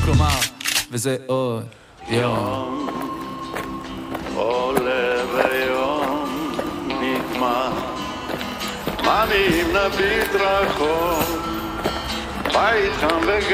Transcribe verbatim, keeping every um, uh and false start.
כלומר, וזה עוד יום עולה ויום נגמר מה אם נביט רחוק בית חם וגם